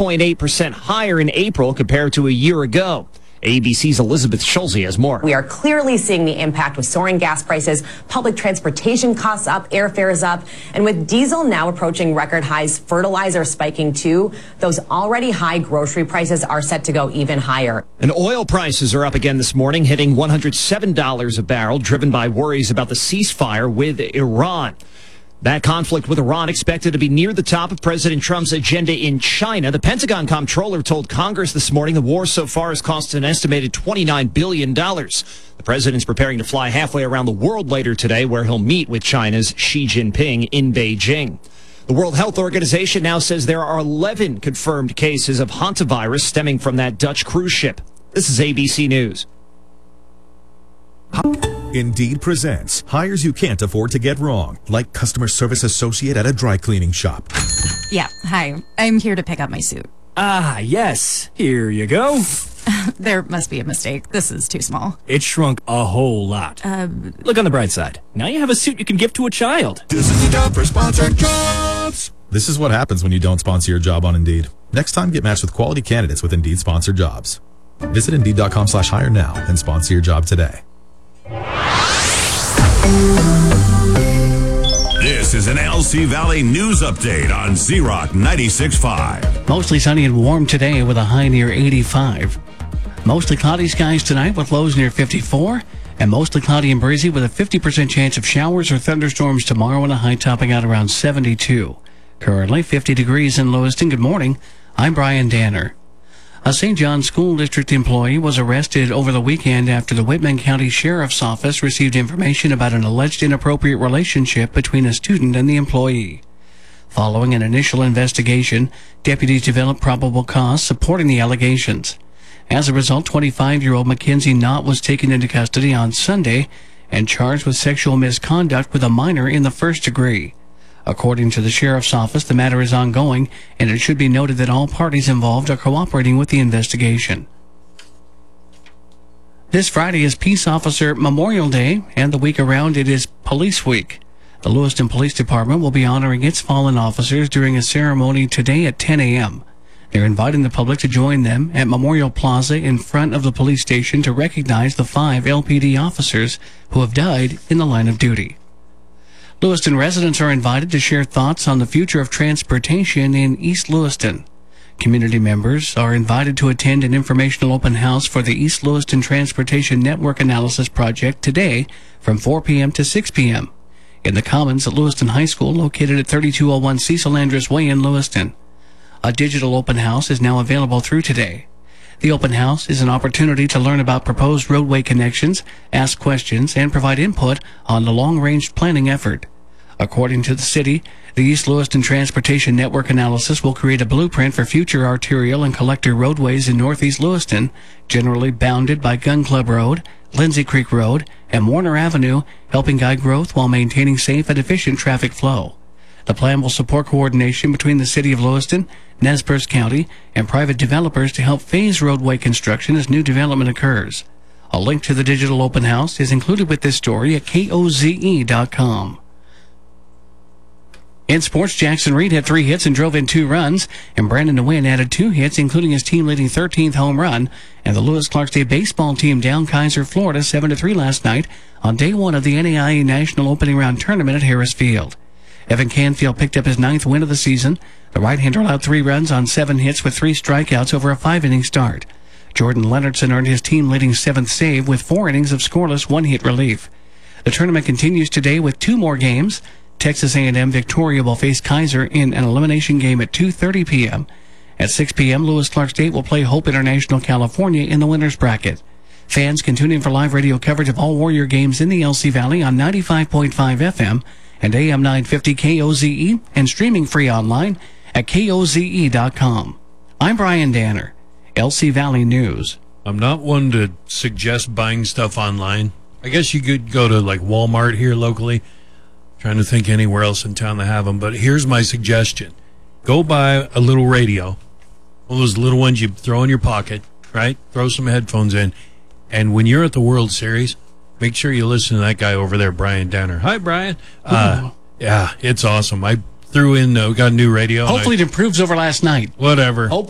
6.8% higher in April compared to a year ago. ABC's Elizabeth Schulze has more. We are clearly seeing the impact with soaring gas prices, public transportation costs up, airfares up, and with diesel now approaching record highs, fertilizer spiking too, those already high grocery prices are set to go even higher. And oil prices are up again this morning, hitting $107 a barrel, driven by worries about the ceasefire with Iran. That conflict with Iran expected to be near the top of President Trump's agenda in China. The Pentagon comptroller told Congress this morning the war so far has cost an estimated $29 billion. The president's preparing to fly halfway around the world later today, where he'll meet with China's Xi Jinping in Beijing. The World Health Organization now says there are 11 confirmed cases of hantavirus stemming from that Dutch cruise ship. This is ABC News. Indeed presents hires you can't afford to get wrong, like customer service associate at a dry cleaning shop. Yeah, hi. I'm here to pick up my suit. Ah, yes. Here you go. There must be a mistake. This is too small. It shrunk a whole lot. Look on the bright side. Now you have a suit you can give to a child. This is the job for sponsored jobs. This is what happens when you don't sponsor your job on Indeed. Next time, get matched with quality candidates with Indeed sponsored jobs. Visit Indeed.com/hire now and sponsor your job today. This is an LC Valley News Update on Z-Rock 96.5. Mostly sunny and warm today with a high near 85. Mostly cloudy skies tonight with lows near 54. And mostly cloudy and breezy with a 50% chance of showers or thunderstorms tomorrow and a high topping out around 72. Currently 50 degrees in Lewiston. Good morning. I'm Brian Danner. A St. John School District employee was arrested over the weekend after the Whitman County Sheriff's Office received information about an alleged inappropriate relationship between a student and the employee. Following an initial investigation, deputies developed probable cause supporting the allegations. As a result, 25-year-old Mackenzie Knott was taken into custody on Sunday and charged with sexual misconduct with a minor in the first degree. According to the Sheriff's Office, the matter is ongoing, and it should be noted that all parties involved are cooperating with the investigation. This Friday is Peace Officer Memorial Day, and the week around it is Police Week. The Lewiston Police Department will be honoring its fallen officers during a ceremony today at 10 a.m. They're inviting the public to join them at Memorial Plaza in front of the police station to recognize the 5 LPD officers who have died in the line of duty. Lewiston residents are invited to share thoughts on the future of transportation in East Lewiston. Community members are invited to attend an informational open house for the East Lewiston Transportation Network Analysis Project today from 4 p.m. to 6 p.m. in the Commons at Lewiston High School, located at 3201 Cecil Andrus Way in Lewiston. A digital open house is now available through today. The open house is an opportunity to learn about proposed roadway connections, ask questions, and provide input on the long-range planning effort. According to the city, the East Lewiston Transportation Network Analysis will create a blueprint for future arterial and collector roadways in northeast Lewiston, generally bounded by Gun Club Road, Lindsay Creek Road, and Warner Avenue, helping guide growth while maintaining safe and efficient traffic flow. The plan will support coordination between the City of Lewiston, Nez Perce County, and private developers to help phase roadway construction as new development occurs. A link to the digital open house is included with this story at KOZE.com. In sports, Jackson Reed had 3 hits and drove in 2 runs, and Brandon DeWin added 2 hits, including his team-leading 13th home run, and the Lewis-Clarksdale baseball team down Kaiser, Florida 7-3 last night on day 1 of the NAIA National Opening Round Tournament at Harris Field. Evan Canfield picked up his 9th win of the season. The right-hander allowed 3 runs on 7 hits with 3 strikeouts over a 5-inning start. Jordan Leonardson earned his team-leading 7th save with 4 innings of scoreless 1-hit relief. The tournament continues today with 2 more games. Texas A&M Victoria will face Kaiser in an elimination game at 2:30 p.m. At 6 p.m., Lewis-Clark State will play Hope International California in the winner's bracket. Fans can tune in for live radio coverage of all Warrior games in the LC Valley on 95.5 FM and AM 950 KOZE, and streaming free online at KOZE.com. I'm Brian Danner, LC Valley News. I'm not one to suggest buying stuff online. I guess you could go to like Walmart here locally. Trying to think anywhere else in town to have them, but here's my suggestion. Go buy a little radio, one of those little ones you throw in your pocket, right? Throw some headphones in, and when you're at the World Series, make sure you listen to that guy over there, Brian Danner. Hi, Brian. Yeah, it's awesome. I threw in, got a new radio. Hopefully it improves over last night. Whatever.